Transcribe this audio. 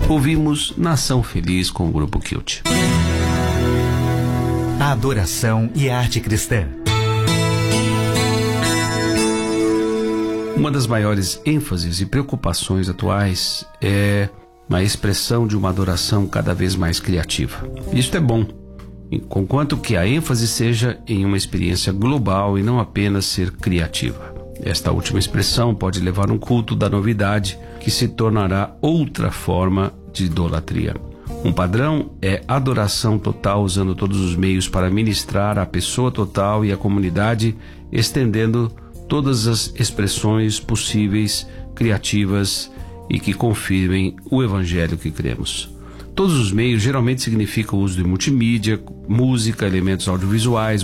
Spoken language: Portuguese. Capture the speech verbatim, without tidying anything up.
Ouvimos Nação Feliz com o Grupo Kilt. A adoração e a arte cristã. Uma das maiores ênfases e preocupações atuais é a expressão de uma adoração cada vez mais criativa. Isto é bom, conquanto que a ênfase seja em uma experiência global e não apenas ser criativa. Esta última expressão pode levar um culto da novidade que se tornará outra forma de idolatria. Um padrão é adoração total, usando todos os meios para ministrar a pessoa total e a comunidade, estendendo todas as expressões possíveis, criativas e que confirmem o evangelho que cremos. Todos os meios geralmente significam o uso de multimídia, música, elementos audiovisuais,